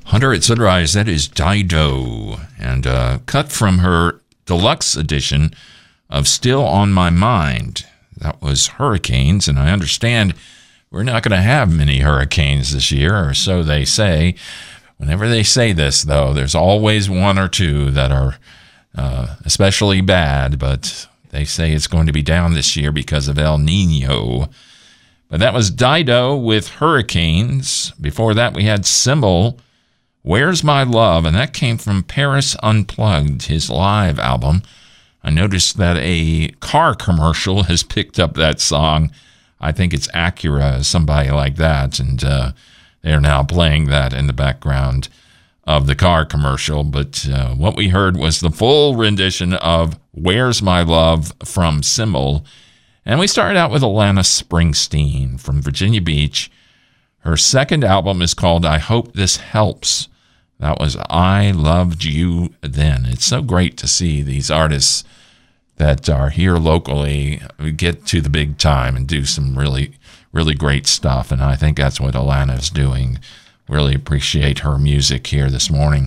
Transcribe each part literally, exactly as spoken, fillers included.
Hunter at Sunrise, that is Dido, and uh, cut from her deluxe edition of Still on My Mind. That was Hurricanes, and I understand we're not going to have many hurricanes this year, or so they say. Whenever they say this, though, there's always one or two that are uh, especially bad, but they say it's going to be down this year because of El Nino. But that was Dido with Hurricanes. Before that, we had Symbol, Where's My Love? And that came from Paris Unplugged, his live album. I noticed that a car commercial has picked up that song. I think it's Acura, somebody like that. And uh, they're now playing that in the background of the car commercial. But uh, what we heard was the full rendition of Where's My Love from Symbol. And we started out with Alana Springsteen from Virginia Beach. Her second album is called I Hope This Helps. That was I Loved You Then. It's so great to see these artists that are here locally get to the big time and do some really, really great stuff. And I think that's what Alana is doing. Really appreciate her music here this morning.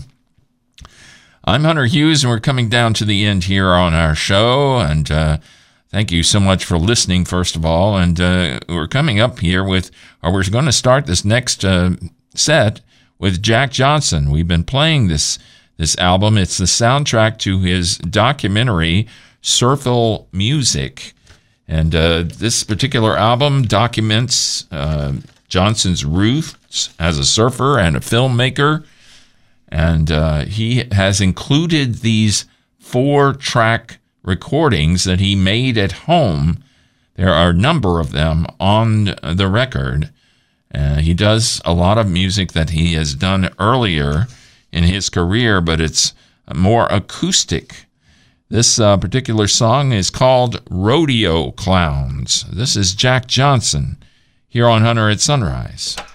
I'm Hunter Hughes, and we're coming down to the end here on our show. And uh, thank you so much for listening, first of all. And uh, we're coming up here with, or we're going to start this next uh, set with Jack Johnson. We've been playing this this album. It's the soundtrack to his documentary, Surfville Music. And uh, this particular album documents uh, Johnson's roots as a surfer and a filmmaker. And uh, he has included these four-track recordings that he made at home. There are a number of them on the record. Uh, he does a lot of music that he has done earlier in his career, but it's more acoustic. This uh, particular song is called Rodeo Clowns. This is Jack Johnson here on Hunter at Sunrise.